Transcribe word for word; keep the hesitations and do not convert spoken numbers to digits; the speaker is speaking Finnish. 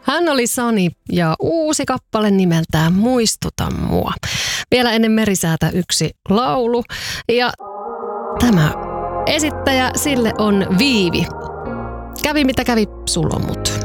Hän oli Sani ja uusi kappale nimeltään Muistuta mua. Vielä ennen Merisäätä yksi laulu ja tämä esittäjä sille on Viivi. Kävi mitä kävi, sulla on mut.